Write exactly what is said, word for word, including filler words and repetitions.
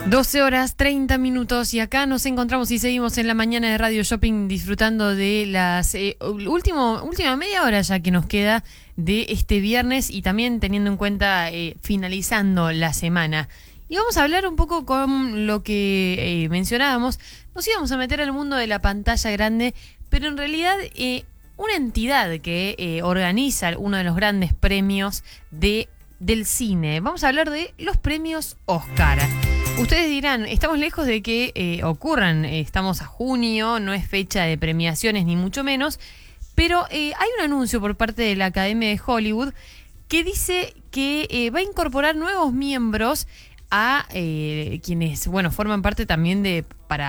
doce horas treinta minutos y acá nos encontramos y seguimos en la mañana de Radio Shopping disfrutando de las eh, último, última media hora ya que nos queda de este viernes y también teniendo en cuenta eh, finalizando la semana. Y vamos a hablar un poco con lo que eh, mencionábamos. Nos íbamos a meter al mundo de la pantalla grande, pero en realidad eh, una entidad que eh, organiza uno de los grandes premios de, del cine. Vamos a hablar de los premios Oscar. Ustedes dirán, estamos lejos de que eh, ocurran, eh, estamos a junio, no es fecha de premiaciones ni mucho menos, pero eh, hay un anuncio por parte de la Academia de Hollywood que dice que eh, va a incorporar nuevos miembros a eh, quienes, bueno, forman parte también de para